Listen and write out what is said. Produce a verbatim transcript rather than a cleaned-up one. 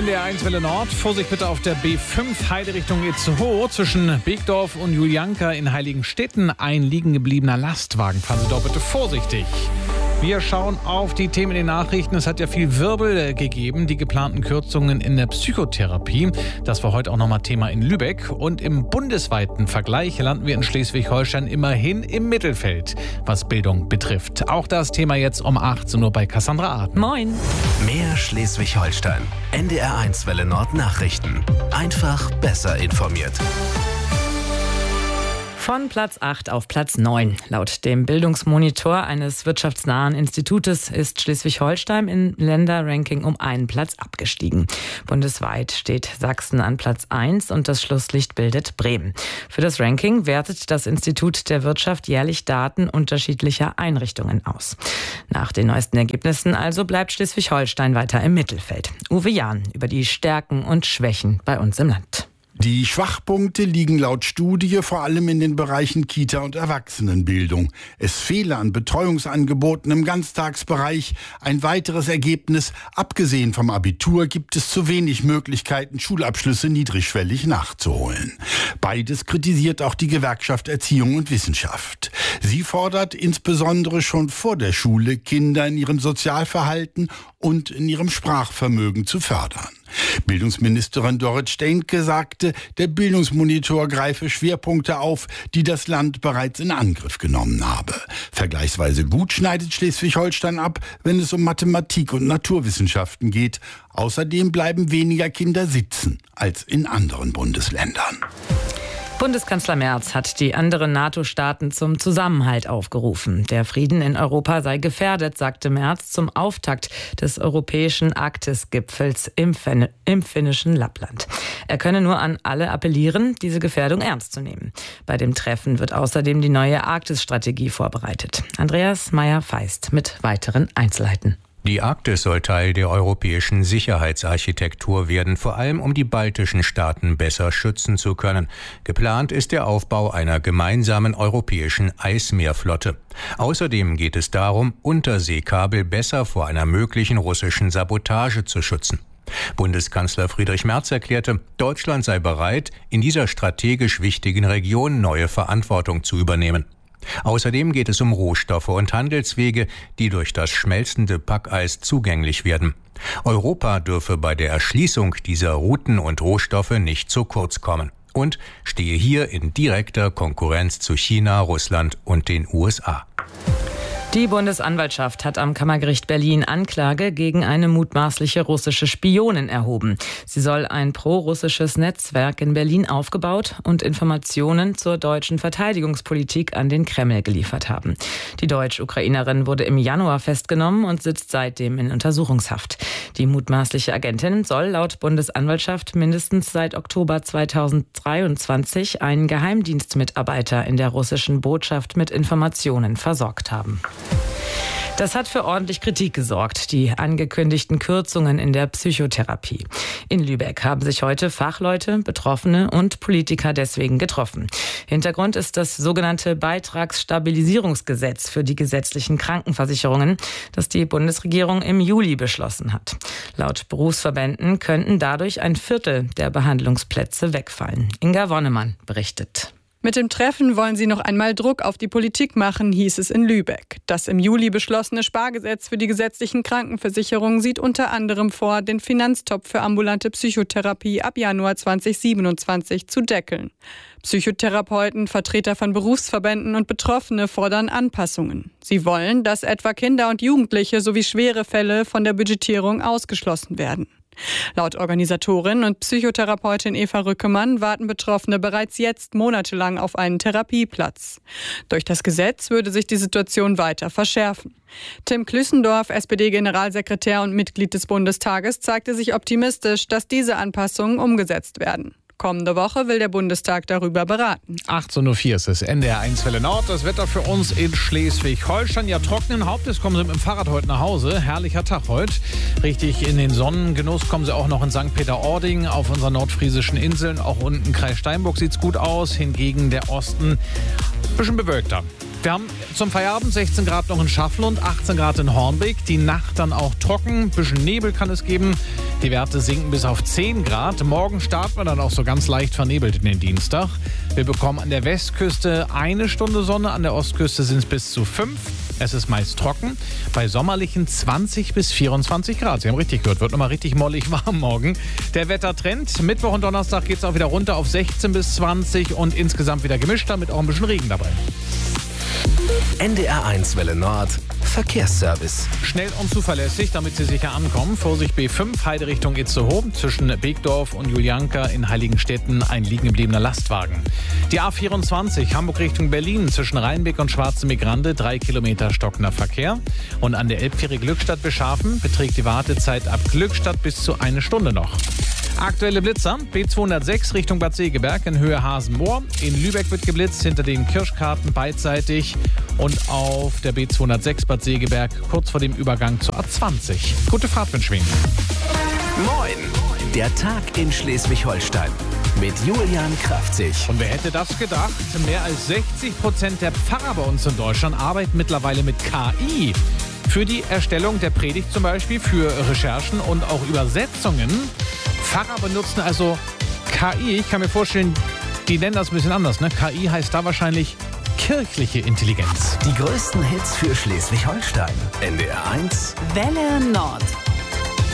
N D R eins Welle Nord. Vorsicht bitte auf der B fünf Heide Richtung Itzehoe. Zwischen Begdorf und Julianka in Heiligenstädten ein liegen gebliebener Lastwagen. Fahren Sie doch bitte vorsichtig. Wir schauen auf die Themen in den Nachrichten. Es hat ja viel Wirbel gegeben, die geplanten Kürzungen in der Psychotherapie. Das war heute auch nochmal Thema in Lübeck. Und im bundesweiten Vergleich landen wir in Schleswig-Holstein immerhin im Mittelfeld, was Bildung betrifft. Auch das Thema jetzt um achtzehn Uhr bei Cassandra Arden. Moin. Mehr Schleswig-Holstein. N D R eins Welle Nord Nachrichten. Einfach besser informiert. Von Platz acht auf Platz neun. Laut dem Bildungsmonitor eines wirtschaftsnahen Institutes ist Schleswig-Holstein im Länderranking um einen Platz abgestiegen. Bundesweit steht Sachsen an Platz eins und das Schlusslicht bildet Bremen. Für das Ranking wertet das Institut der Wirtschaft jährlich Daten unterschiedlicher Einrichtungen aus. Nach den neuesten Ergebnissen also bleibt Schleswig-Holstein weiter im Mittelfeld. Uwe Jahn über die Stärken und Schwächen bei uns im Land. Die Schwachpunkte liegen laut Studie vor allem in den Bereichen Kita- und Erwachsenenbildung. Es fehle an Betreuungsangeboten im Ganztagsbereich. Ein weiteres Ergebnis: Abgesehen vom Abitur gibt es zu wenig Möglichkeiten, Schulabschlüsse niedrigschwellig nachzuholen. Beides kritisiert auch die Gewerkschaft Erziehung und Wissenschaft. Sie fordert insbesondere schon vor der Schule, Kinder in ihrem Sozialverhalten und in ihrem Sprachvermögen zu fördern. Bildungsministerin Dorit Steenke sagte, der Bildungsmonitor greife Schwerpunkte auf, die das Land bereits in Angriff genommen habe. Vergleichsweise gut schneidet Schleswig-Holstein ab, wenn es um Mathematik und Naturwissenschaften geht. Außerdem bleiben weniger Kinder sitzen als in anderen Bundesländern. Bundeskanzler Merz hat die anderen NATO-Staaten zum Zusammenhalt aufgerufen. Der Frieden in Europa sei gefährdet, sagte Merz zum Auftakt des europäischen Arktis-Gipfels im, Fin- im finnischen Lappland. Er könne nur an alle appellieren, diese Gefährdung ernst zu nehmen. Bei dem Treffen wird außerdem die neue Arktis-Strategie vorbereitet. Andreas Meyer-Feist mit weiteren Einzelheiten. Die Arktis soll Teil der europäischen Sicherheitsarchitektur werden, vor allem um die baltischen Staaten besser schützen zu können. Geplant ist der Aufbau einer gemeinsamen europäischen Eismeerflotte. Außerdem geht es darum, Unterseekabel besser vor einer möglichen russischen Sabotage zu schützen. Bundeskanzler Friedrich Merz erklärte, Deutschland sei bereit, in dieser strategisch wichtigen Region neue Verantwortung zu übernehmen. Außerdem geht es um Rohstoffe und Handelswege, die durch das schmelzende Packeis zugänglich werden. Europa dürfe bei der Erschließung dieser Routen und Rohstoffe nicht zu kurz kommen und stehe hier in direkter Konkurrenz zu China, Russland und den U S A. Die Bundesanwaltschaft hat am Kammergericht Berlin Anklage gegen eine mutmaßliche russische Spionin erhoben. Sie soll ein pro-russisches Netzwerk in Berlin aufgebaut und Informationen zur deutschen Verteidigungspolitik an den Kreml geliefert haben. Die Deutsch-Ukrainerin wurde im Januar festgenommen und sitzt seitdem in Untersuchungshaft. Die mutmaßliche Agentin soll laut Bundesanwaltschaft mindestens seit Oktober zweitausenddreiundzwanzig einen Geheimdienstmitarbeiter in der russischen Botschaft mit Informationen versorgt haben. Das hat für ordentlich Kritik gesorgt, die angekündigten Kürzungen in der Psychotherapie. In Lübeck haben sich heute Fachleute, Betroffene und Politiker deswegen getroffen. Hintergrund ist das sogenannte Beitragsstabilisierungsgesetz für die gesetzlichen Krankenversicherungen, das die Bundesregierung im Juli beschlossen hat. Laut Berufsverbänden könnten dadurch ein Viertel der Behandlungsplätze wegfallen. Inga Wonnemann berichtet. Mit dem Treffen wollen sie noch einmal Druck auf die Politik machen, hieß es in Lübeck. Das im Juli beschlossene Spargesetz für die gesetzlichen Krankenversicherungen sieht unter anderem vor, den Finanztopf für ambulante Psychotherapie ab Januar zweitausendsiebenundzwanzig zu deckeln. Psychotherapeuten, Vertreter von Berufsverbänden und Betroffene fordern Anpassungen. Sie wollen, dass etwa Kinder und Jugendliche sowie schwere Fälle von der Budgetierung ausgeschlossen werden. Laut Organisatorin und Psychotherapeutin Eva Rückemann warten Betroffene bereits jetzt monatelang auf einen Therapieplatz. Durch das Gesetz würde sich die Situation weiter verschärfen. Tim Klüssendorf, S P D-Generalsekretär und Mitglied des Bundestages, zeigte sich optimistisch, dass diese Anpassungen umgesetzt werden. Kommende Woche will der Bundestag darüber beraten. achtzehn Uhr vier ist es, N D R eins Welle Nord. Das Wetter für uns in Schleswig-Holstein. Ja, trockenen Hauptes kommen Sie mit dem Fahrrad heute nach Hause. Herrlicher Tag heute. Richtig in den Sonnengenuss kommen Sie auch noch in Sankt Peter-Ording auf unseren nordfriesischen Inseln. Auch unten Kreis Steinburg sieht es gut aus. Hingegen der Osten ein bisschen bewölkter. Wir haben zum Feierabend sechzehn Grad noch in Schafflund, achtzehn Grad in Hornbeck. Die Nacht dann auch trocken, ein bisschen Nebel kann es geben. Die Werte sinken bis auf zehn Grad. Morgen starten wir dann auch so ganz leicht vernebelt in den Dienstag. Wir bekommen an der Westküste eine Stunde Sonne, an der Ostküste sind es bis zu fünf. Es ist meist trocken, bei sommerlichen zwanzig bis vierundzwanzig Grad. Sie haben richtig gehört, wird nochmal richtig mollig warm morgen. Der Wettertrend, Mittwoch und Donnerstag geht es auch wieder runter auf sechzehn bis zwanzig und insgesamt wieder gemischt, damit auch ein bisschen Regen dabei. N D R eins Welle Nord, Verkehrsservice. Schnell und zuverlässig, damit Sie sicher ankommen. Vorsicht B fünf, Heide Richtung Itzehoe. Zwischen Beekdorf und Julianka in Heiligenstetten ein liegen gebliebener Lastwagen. Die A vierundzwanzig, Hamburg Richtung Berlin. Zwischen Rheinbeck und Schwarzenbeck-Grande drei Kilometer stockender Verkehr. Und an der Elbfähre Glückstadt-Beschafen beträgt die Wartezeit ab Glückstadt bis zu eine Stunde noch. Aktuelle Blitzer, B zweihundertsechs Richtung Bad Segeberg in Höhe Hasenmoor. In Lübeck wird geblitzt, hinter den Kirschkarten beidseitig. Und auf der B zweihundertsechs Bad Segeberg kurz vor dem Übergang zur A zwanzig. Gute Fahrt wünschen wir Ihnen. Moin, der Tag in Schleswig-Holstein mit Julian Kraftzig. Und wer hätte das gedacht? Mehr als sechzig Prozent der Pfarrer bei uns in Deutschland arbeiten mittlerweile mit K I. Für die Erstellung der Predigt zum Beispiel, für Recherchen und auch Übersetzungen. Pfarrer benutzen also K I. Ich kann mir vorstellen, die nennen das ein bisschen anders. Ne? K I heißt da wahrscheinlich kirchliche Intelligenz. Die größten Hits für Schleswig-Holstein. N D R eins Welle Nord.